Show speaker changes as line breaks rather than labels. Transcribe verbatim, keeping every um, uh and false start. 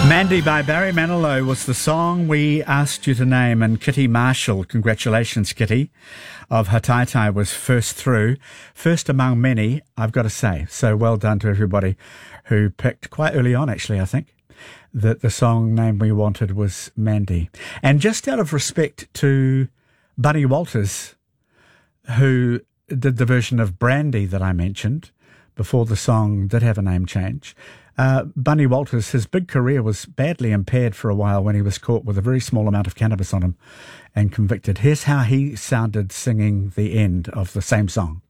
Mandy by Barry Manilow was the song we asked you to name, and Kitty Marshall, congratulations Kitty, of Hataitai was first through, first among many, I've got to say. So well done to everybody who picked quite early on, actually, I think, that the song name we wanted was Mandy. And just out of respect to Bunny Walters, who did the version of Brandy that I mentioned before the song did have a name change, Uh, Bunny Walters, his big career was badly impaired for a while when he was caught with a very small amount of cannabis on him and convicted. Here's how he sounded singing the end of the same song.